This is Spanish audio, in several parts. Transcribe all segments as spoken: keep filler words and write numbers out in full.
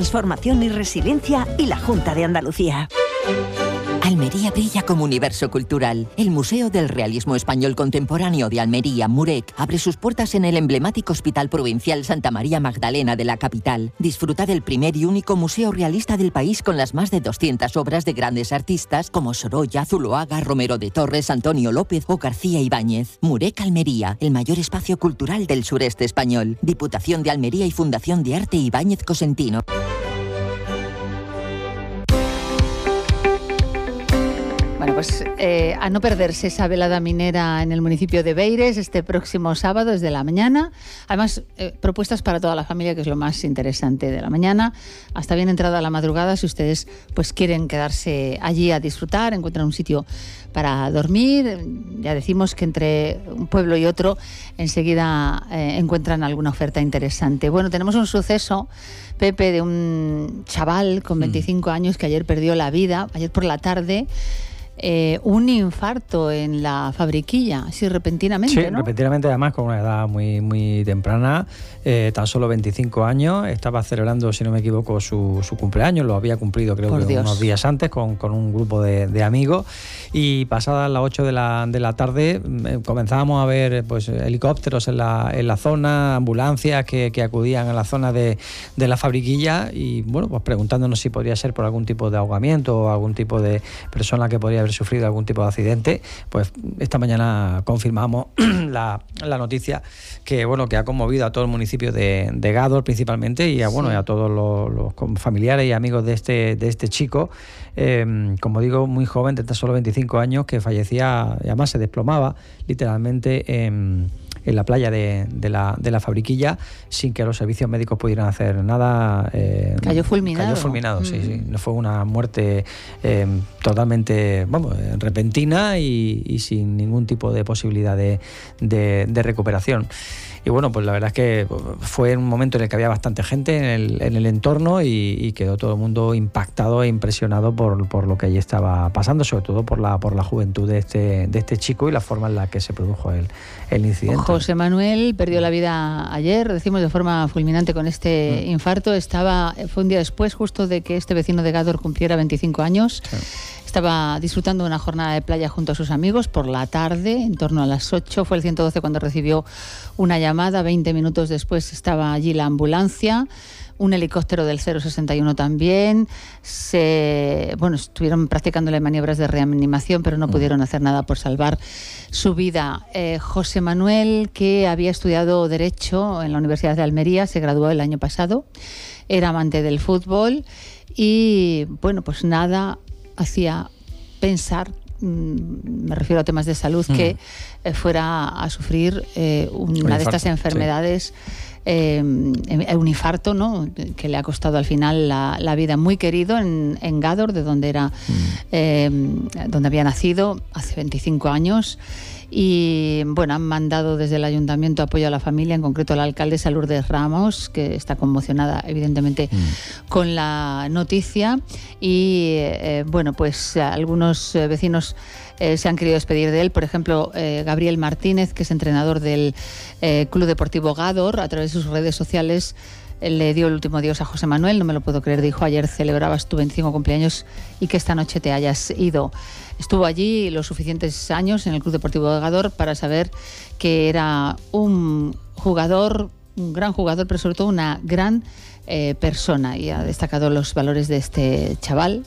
Transformación y Resiliencia y la Junta de Andalucía. Almería brilla como universo cultural. El Museo del Realismo Español Contemporáneo de Almería, MUREC, abre sus puertas en el emblemático Hospital Provincial Santa María Magdalena de la capital. Disfruta del primer y único museo realista del país con las más de doscientas obras de grandes artistas como Sorolla, Zuloaga, Romero de Torres, Antonio López o García Ibáñez. MUREC Almería, el mayor espacio cultural del sureste español. Diputación de Almería y Fundación de Arte Ibáñez Cosentino. Bueno, pues eh, a no perderse esa velada minera en el municipio de Beires este próximo sábado desde la mañana. Además, eh, propuestas para toda la familia, que es lo más interesante de la mañana, hasta bien entrada la madrugada. Si ustedes pues quieren quedarse allí a disfrutar, encuentran un sitio para dormir. Ya decimos que entre un pueblo y otro enseguida eh, encuentran alguna oferta interesante. Bueno, tenemos un suceso, Pepe, de un chaval con veinticinco mm. años que ayer perdió la vida, ayer por la tarde. Eh, un infarto en la Fabriquilla, así repentinamente, sí, ¿no? repentinamente, además con una edad muy, muy temprana, eh, tan solo veinticinco años, estaba celebrando, si no me equivoco, su, su cumpleaños, lo había cumplido creo Por que Dios. unos días antes con, con un grupo de, de amigos, y pasadas las ocho de la, de la tarde eh, comenzábamos a ver pues helicópteros en la, en la zona, ambulancias que, que acudían a la zona de, de la Fabriquilla, y bueno, pues preguntándonos si podría ser por algún tipo de ahogamiento o algún tipo de persona que podría haber sufrido algún tipo de accidente. Pues esta mañana confirmamos la, la noticia que bueno que ha conmovido a todo el municipio de, de Gádor principalmente, y a, bueno, sí. y a todos los, los familiares y amigos de este, de este chico, eh, como digo, muy joven, de tan solo veinticinco años, que fallecía y además se desplomaba literalmente en en la playa de, de, la, de la Fabriquilla, sin que los servicios médicos pudieran hacer nada. Eh, cayó fulminado. Cayó fulminado, mm. sí, sí. No fue una muerte eh, totalmente, vamos, repentina y, y sin ningún tipo de posibilidad de, de, de recuperación. Y bueno, pues la verdad es que fue un momento en el que había bastante gente en el, en el entorno y, y quedó todo el mundo impactado e impresionado por, por lo que allí estaba pasando, sobre todo por la, por la juventud de este, de este chico y la forma en la que se produjo el, el incidente. José Manuel perdió la vida ayer, decimos de forma fulminante con este mm. infarto. Estaba, fue un día después justo de que este vecino de Gádor cumpliera veinticinco años. Sí. Estaba disfrutando de una jornada de playa junto a sus amigos por la tarde, en torno a las ocho. Fue el ciento doce cuando recibió una llamada. veinte minutos después estaba allí la ambulancia. Un helicóptero del cero sesenta y uno también. Se, bueno, estuvieron practicándole maniobras de reanimación, pero no pudieron hacer nada por salvar su vida. Eh, José Manuel, que había estudiado Derecho en la Universidad de Almería, se graduó el año pasado. Era amante del fútbol y, bueno, pues nada hacía pensar, me refiero a temas de salud, mm. que eh, fuera a sufrir eh, una un de estas enfermedades, sí. eh, un infarto, ¿no? Que le ha costado al final la, la vida. Muy querido en, en Gádor, de donde era, mm. eh, donde había nacido hace veinticinco años. Y bueno, han mandado desde el ayuntamiento apoyo a la familia, en concreto a la alcaldesa Lourdes Ramos, que está conmocionada evidentemente mm. con la noticia. Y eh, bueno, pues algunos eh, vecinos eh, se han querido despedir de él. Por ejemplo, eh, Gabriel Martínez, que es entrenador del eh, Club Deportivo Gádor, a través de sus redes sociales le dio el último adiós a José Manuel. No me lo puedo creer, dijo: ayer celebrabas tu veinticinco cumpleaños y que esta noche te hayas ido. Estuvo allí los suficientes años en el Club Deportivo de Gádor para saber que era un jugador, un gran jugador, pero sobre todo una gran eh, persona, y ha destacado los valores de este chaval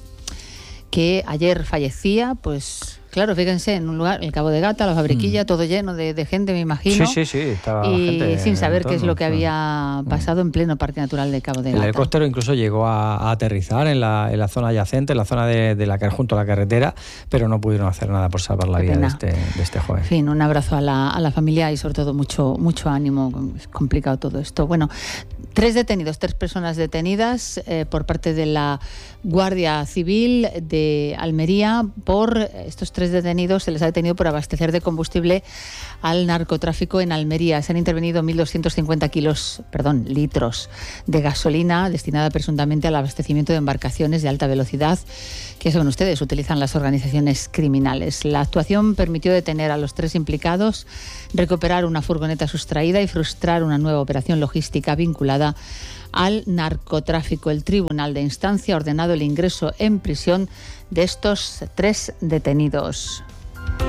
que ayer fallecía, pues claro, fíjense, en un lugar, el Cabo de Gata, la Fabriquilla, mm. todo lleno de, de gente, me imagino. Sí, sí, sí, estaba y gente sin saber entorno, qué es lo que claro. había pasado en pleno Parque Natural de Cabo de Gata. El helicóptero incluso llegó a, a aterrizar en la, en la zona adyacente, en la zona de, de la junto a la carretera, pero no pudieron hacer nada por salvar la qué vida de este, de este joven. En fin, un abrazo a la, a la familia y sobre todo mucho, mucho ánimo. Es complicado todo esto. Bueno, tres detenidos, tres personas detenidas eh, por parte de la Guardia Civil de Almería. Por estos tres detenidos se les ha detenido por abastecer de combustible al narcotráfico en Almería. Se han intervenido mil doscientos cincuenta kilos, perdón, litros de gasolina destinada presuntamente al abastecimiento de embarcaciones de alta velocidad que, según ustedes, utilizan las organizaciones criminales. La actuación permitió detener a los tres implicados, recuperar una furgoneta sustraída y frustrar una nueva operación logística vinculada al narcotráfico. El Tribunal de Instancia ha ordenado el ingreso en prisión de estos tres detenidos.